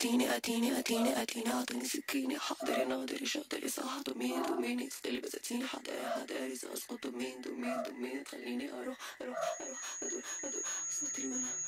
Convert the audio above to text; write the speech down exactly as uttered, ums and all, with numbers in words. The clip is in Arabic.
اتيني اتيني اتيني اتيني اعطيني سكيني حاضري ناظري شاطري صح دومين دوميني ستيلي بساتيني حداري حداري ساسقط دومين دومين دومين خليني اروح اروح اروح ادور ادور صوت المنى